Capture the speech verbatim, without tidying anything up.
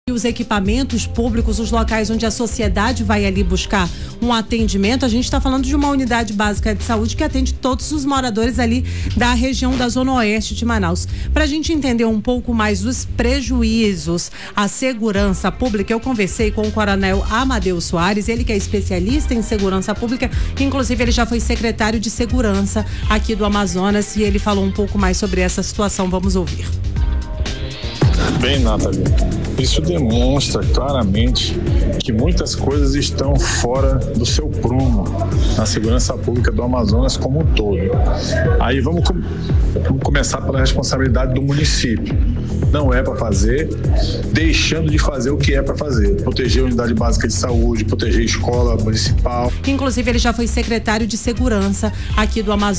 os equipamentos públicos, os locais onde a sociedade vai ali buscar um atendimento. A gente está falando de uma unidade básica de saúde que atende todos os moradores ali da região da Zona Oeste de Manaus. Para a gente entender um pouco mais dos prejuízos à segurança pública, eu conversei com o Coronel Amadeu Soares, ele que é especialista em segurança pública, inclusive ele já foi secretário de segurança aqui do Amazonas, e ele falou um pouco mais sobre essa situação. Vamos ouvir. Bem, Nathalie, isso demonstra claramente que muitas coisas estão fora do seu prumo na segurança pública do Amazonas como um todo. Aí vamos, com, vamos começar pela responsabilidade do município. Não é para fazer, deixando de fazer o que é para fazer. Proteger a unidade básica de saúde, proteger a escola municipal. Inclusive, ele já foi secretário de segurança aqui do Amazonas.